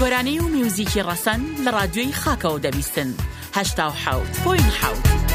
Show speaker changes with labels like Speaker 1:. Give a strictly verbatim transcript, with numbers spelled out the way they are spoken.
Speaker 1: گۆرانەی و میوزیکی ڕەسەن لە ڕادیۆی خاکەوە دەبیستن. هەشتا و حەوت بۆین حەوت.